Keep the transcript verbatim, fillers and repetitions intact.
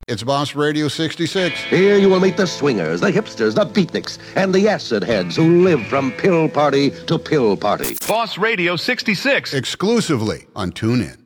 It's Boss Radio sixty-six. Here you will meet the swingers, the hipsters, the beatniks, and the acid heads who live from pill party to pill party. Boss Radio sixty-six. Exclusively on TuneIn.